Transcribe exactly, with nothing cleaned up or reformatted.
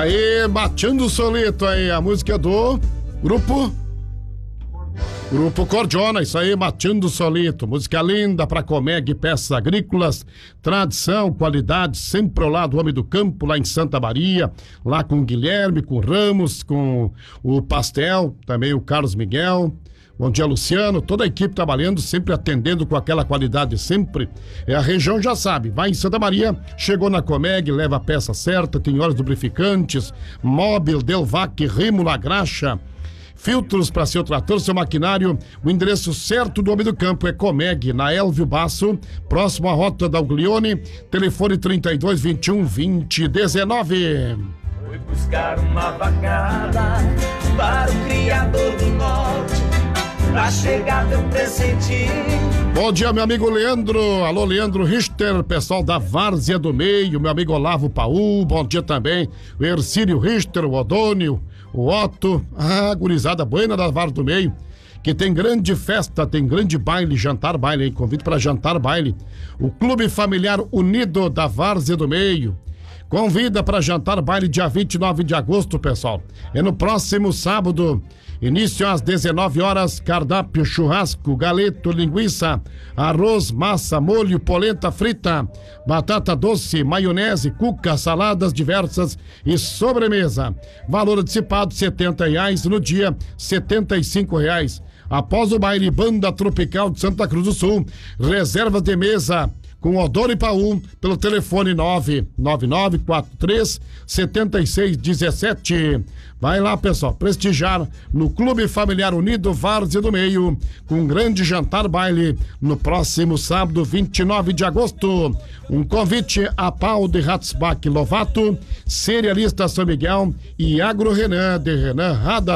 Aí, Mateando o Solito aí, a música do grupo Grupo Cordiona, isso aí, Mateando o Solito, música linda pra Comeg Peças Agrícolas, tradição, qualidade, sempre ao lado do homem do campo, lá em Santa Maria, lá com o Guilherme, com o Ramos, com o Pastel, também o Carlos Miguel. Bom dia, Luciano, toda a equipe trabalhando, sempre atendendo com aquela qualidade, sempre. É, a região já sabe, vai em Santa Maria, chegou na Comeg, leva a peça certa, tem óleos lubrificantes, móvel, Delvac, Rimo, La Graxa, filtros para seu trator, seu maquinário. O endereço certo do homem do campo é Comeg, na Elvio Basso, próximo à Rota da Uglione, telefone trinta e dois, vinte e um, vinte, dezenove. Foi buscar uma vacada para o criador do norte, pra chegar teu presente. Bom dia, meu amigo Leandro. Alô, Leandro Richter, pessoal da Várzea do Meio, meu amigo Olavo Paul. Bom dia também, o Ercílio Richter, o Odônio, o Otto, a gurizada buena da Várzea do Meio, que tem grande festa, tem grande baile, jantar baile, hein? Convite para jantar baile. O Clube Familiar Unido da Várzea do Meio convida para jantar baile dia vinte e nove de agosto, pessoal. É no próximo sábado. Início às dezenove horas, cardápio, churrasco, galeto, linguiça, arroz, massa, molho, polenta frita, batata doce, maionese, cuca, saladas diversas e sobremesa. Valor antecipado setenta reais, no dia setenta e cinco reais. Após o baile, Banda Tropical de Santa Cruz do Sul, reservas de mesa com Odor e Paul, pelo telefone nove nove nove quatro três sete seis um sete. Vai lá, pessoal, prestigiar no Clube Familiar Unido Várzea do Meio, com um grande jantar baile no próximo sábado, vinte e nove de agosto. Um convite a Pau de Ratsbach Lovato, Cerealista São Miguel e Agro Renan de Renan Rada.